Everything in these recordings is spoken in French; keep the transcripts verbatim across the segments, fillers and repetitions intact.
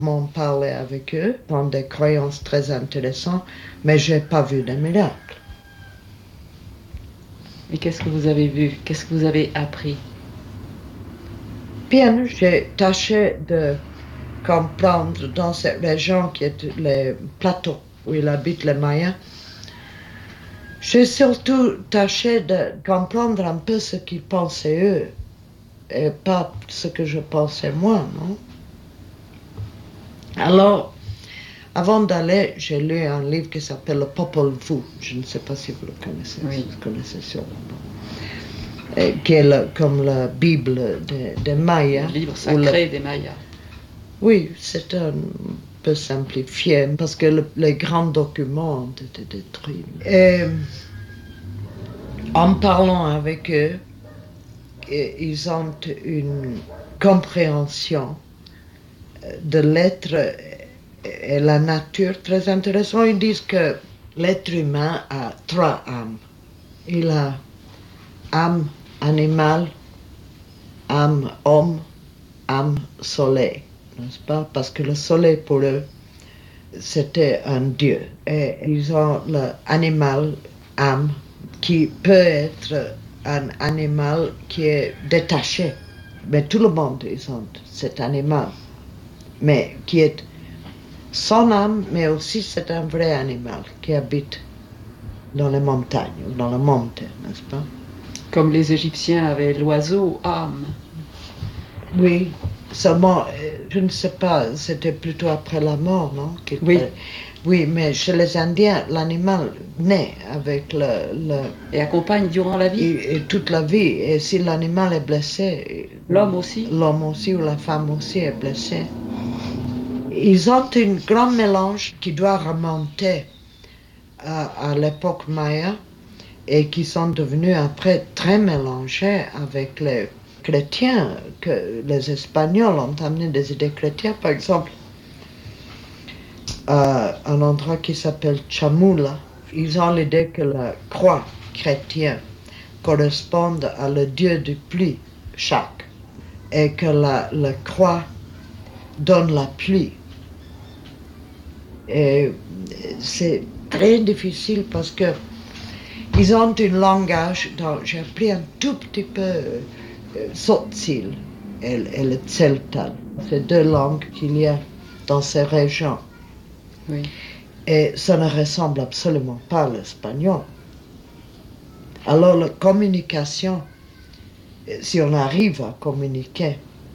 m'en parlait avec eux, dans des croyances très intéressantes, mais je n'ai pas vu de miracles. Et qu'est-ce que vous avez vu? Qu'est-ce que vous avez appris? Bien, j'ai tâché de comprendre dans cette région qui est les plateaux où ils habitent les Mayas. J'ai surtout tâché de comprendre un peu ce qu'ils pensaient eux et pas ce que je pensais moi, non? Alors, avant d'aller, j'ai lu un livre qui s'appelle Le Popol Vuh. Je ne sais pas si vous le connaissez. Oui. Vous le connaissez sûrement. Et qui est le, comme la Bible des de Mayas. Le livre sacré le... des Mayas. Oui, c'est un peu simplifié parce que le, les grands documents ont été détruits. Et en parlant avec eux, ils ont une compréhension de l'être et la nature très intéressante. Ils disent que l'être humain a trois âmes. Il a âme animale, âme homme, âme soleil, n'est-ce pas? Parce que le soleil pour eux, c'était un dieu. Et ils ont l'animal, âme, qui peut être un animal qui est détaché. Mais tout le monde, ils ont cet animal. Mais qui est sans âme, mais aussi c'est un vrai animal qui habite dans les montagnes, dans le monte, n'est-ce pas? Comme les Égyptiens avaient l'oiseau âme. Oui, seulement, je ne sais pas, c'était plutôt après la mort, non? Oui. Oui, mais chez les Indiens, l'animal naît avec le... le et accompagne durant la vie. Et, et toute la vie. Et si l'animal est blessé... L'homme aussi. L'homme aussi ou la femme aussi est blessée. Ils ont un grand mélange qui doit remonter à, à l'époque maya et qui sont devenus après très mélangés avec les chrétiens, que les Espagnols ont amené des idées chrétiennes. Par exemple, à un endroit qui s'appelle Chamula, ils ont l'idée que la croix chrétienne correspond à le dieu du pluie, Chaque, et que la, la croix donne la pluie. Et c'est très difficile parce que ils ont un langage dont j'ai appris un tout petit peu euh, Tzotzil et, et le Tzeltal. C'est deux langues qu'il y a dans ces régions. Oui. Et ça ne ressemble absolument pas à l'espagnol. Alors la communication, si on arrive à communiquer,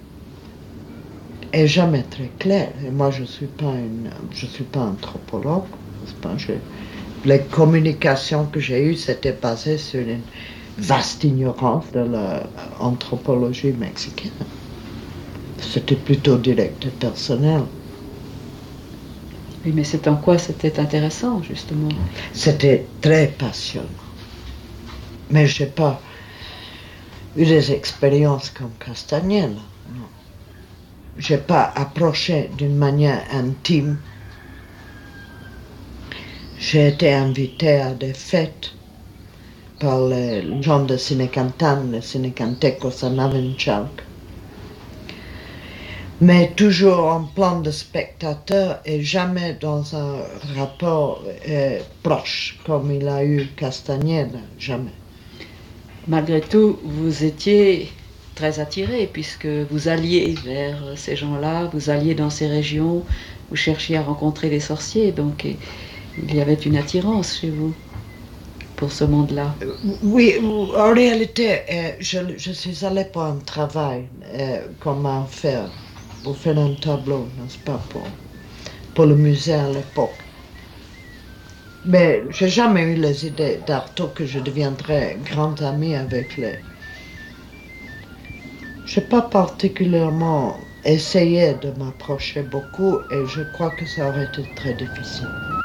est jamais très claire. Et moi, je suis pas une, je suis pas anthropologue. Pas, je, les communications que j'ai eues, c'était basé sur une vaste ignorance de l'anthropologie mexicaine. C'était plutôt direct et personnel. Oui, mais c'est en quoi c'était intéressant, justement? C'était très passionnant. Mais je n'ai pas eu des expériences comme Castagnella. Non. Je n'ai pas approché d'une manière intime. J'ai été invitée à des fêtes par les gens de Sinecantan, les Sinecantecos à Navinchalk. Mais toujours en plan de spectateur et jamais dans un rapport euh, proche, comme il a eu Castagnella, jamais. Malgré tout, vous étiez très attiré, puisque vous alliez vers ces gens-là, vous alliez dans ces régions, vous cherchiez à rencontrer les sorciers, donc il y avait une attirance chez vous pour ce monde-là. Oui, en réalité, euh, je, je suis allée pour un travail, euh, comment faire, pour faire un tableau, n'est-ce pas, pour, pour le musée à l'époque. Mais j'ai jamais eu les idées d'Artaud que je deviendrais grande amie avec les... Je n'ai pas particulièrement essayé de m'approcher beaucoup et je crois que ça aurait été très difficile.